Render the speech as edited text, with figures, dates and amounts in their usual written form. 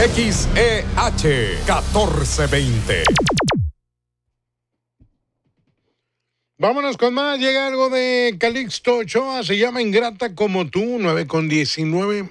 XEH 1420. Vámonos con más. Llega algo de Calixto Ochoa. Se llama Ingrata como tú, 9:19.